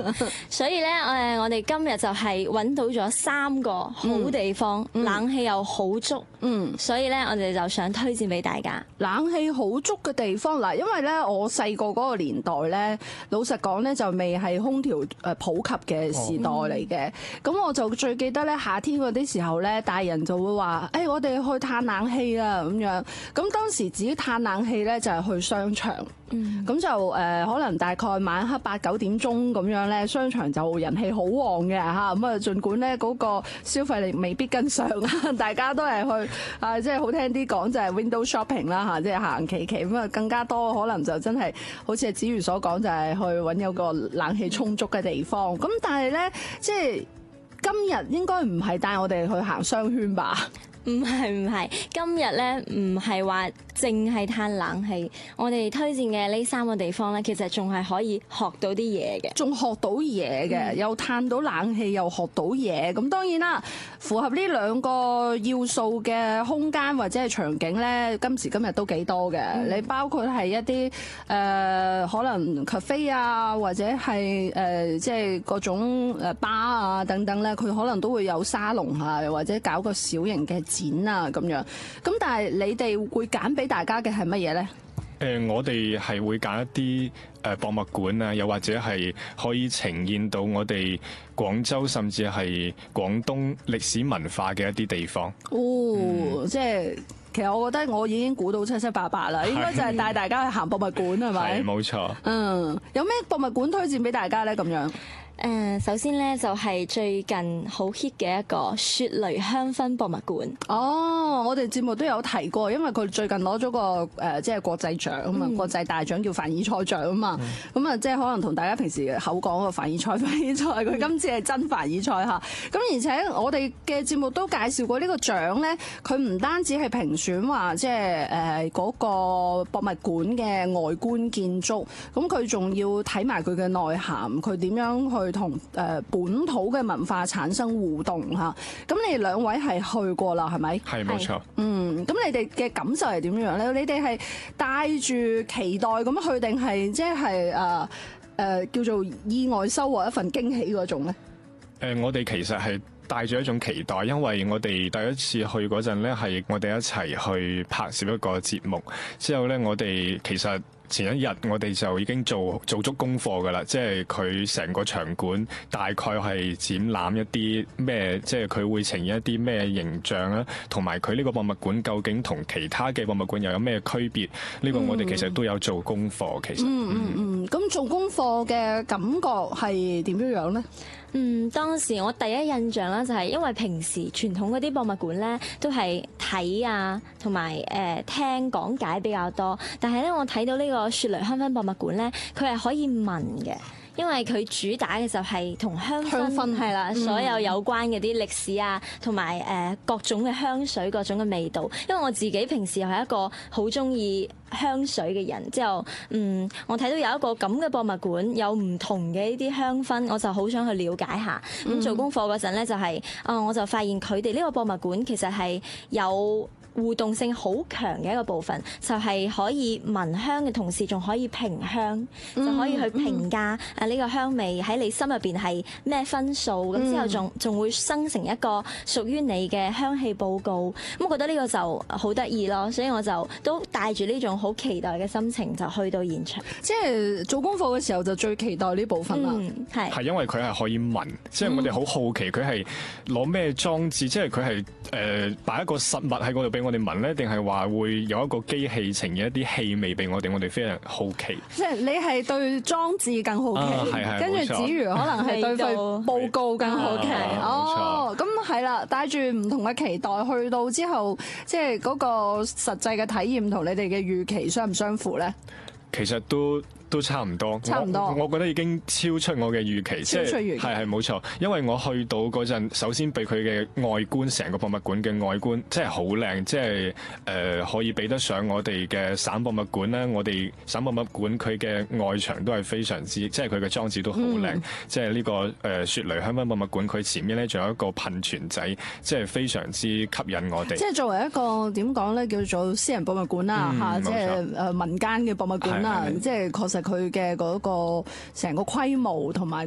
所以咧，我哋今日就係揾到咗3個好地方，冷氣又好足，所以咧我哋就想推薦俾大家。 冷氣好足嘅地方嗱，因為咧我細個嗰個年代咧，老實講咧就未係空調普及嘅時代嚟嘅。咁我就最記得咧夏天嗰啲時候咧，大人就會話：誒，我哋去嘆冷氣啦咁樣。咁當時自己嘆冷氣咧就係去商場。咁就可能大概晚黑8、9點鐘咁樣咧，商場就人氣好旺嘅嚇。咁啊，儘管咧嗰個消費力未必跟上，大家都係去即係好聽啲講就係 window shopping 啦嚇，即係行期咁啊，更加多可能就真係好似子瑜所講，就係去揾有個冷氣充足嘅地方。咁但係咧，即係今日應該唔係帶我哋去行商圈吧？ 唔係，今日咧唔係話淨係嘆冷氣，我哋推薦嘅呢3個地方咧，其實仲係可以學到啲嘢嘅， 仲學到嘢嘅，又嘆到冷氣，又學到嘢。咁當然啦，符合呢2個要素嘅空間或者係場景咧，今時今日都幾多嘅。你包括係一啲可能 cafe 啊，或者係即係各種bar啊等等咧，佢可能都會有沙龍啊，又或者搞個小型嘅展啊咁樣。咁但係你哋會揀俾大家嘅係乜嘢咧？ 我哋係會揀一啲博物館啊，又或者係可以呈現到我哋廣州甚至係廣東歷史文化嘅一啲地方。 即係其實我覺得我已經估到七七八八啦，應該就係帶大家去行博物館係咪？ 係冇錯。 有咩博物館推薦俾大家咧？咁樣？ 首先咧就係最近好 hit 嘅一個雪雷香薰博物館。 我哋節目都有提過，因為佢最近攞咗個即係國際獎啊嘛，國際大獎叫凡爾賽獎啊嘛。咁啊，即係可能同大家平時口講個凡爾賽，佢今次係真凡爾賽嚇。咁而且我哋嘅節目都介紹過呢個獎咧，佢唔單止係評選話即係嗰個博物館嘅外觀建築，咁佢仲要睇埋佢嘅內涵，佢點樣去同本土嘅文化產生互動嚇。咁你哋2位係去過啦，係咪？ 係冇錯。 咁你哋嘅感受係點樣咧？你哋係帶住期待咁去，定係即係叫做意外收穫一份驚喜嗰種咧？ 我哋其實係帶住一種期待，因為我哋第一次去嗰陣呢，係我哋一齊去拍攝一個節目，之後呢，我哋其實前一日我哋就已經做足功課㗎啦，即係佢成個場館大概係展覽一啲咩，即係佢會呈現一啲咩形象啦，同埋佢呢個博物館究竟同其他嘅博物館又有咩區別？呢個我哋其實都有做功課，其實。 咁做功課嘅感覺係點樣樣咧？ 當時我第一印象啦，就係因為平時傳統嗰啲博物館咧，都係睇啊，同埋聽講解比較多。但係咧，我睇到呢個雪雷香薰博物館咧，佢係可以聞嘅。因為佢主打嘅就係同香薰係啦，所有有關嘅啲歷史啊，同埋各種嘅香水、各種嘅味道。因為我自己平時又係一個好中意香水嘅人，之後我睇到有一個咁嘅博物館，有唔同嘅呢啲香薰，我就好想去了解下。咁做功課嗰陣咧，就係我就發現佢哋呢個博物館其實係有互動性好強嘅一個部分，就係可以聞香嘅同時，仲可以評香，就可以去評價呢個香味喺你心入邊係咩分數，咁之後仲會生成一個屬於你嘅香氣報告。咁我覺得呢個就好得意咯，所以我就都帶住呢種好期待嘅心情就去到現場。 即係做功課嘅時候就最期待呢部分啦。 係因為佢係可以聞，即係我哋好好奇佢係攞咩裝置，即係佢係擺一個實物喺嗰度俾我哋聞咧，定係話會有一個機器呈現一啲氣味俾我哋非常好奇。即係你係對裝置更好奇，跟住子瑜可能係對份報告更好奇。咁係啦，帶住唔同嘅期待去到之後，即係嗰個實際嘅體驗同你哋嘅預期相唔相符咧？ 其實都差唔多，我覺得已經超出我嘅預期， 超出預期， 係冇錯。因為我去到嗰陣，首先俾佢嘅外觀，成個博物館嘅外觀真係好靚，即係可以比得上我哋嘅省博物館啦。我哋省博物館佢嘅外牆都係非常之，即係佢嘅裝置都好靚。即係呢個雪雷香薰博物館，佢前面咧仲有一個噴泉仔，即係非常之吸引我哋。即係作為一個點講咧，叫做私人博物館啦嚇，即係民間嘅博物館啦，即係確實佢嘅嗰個成個規模同埋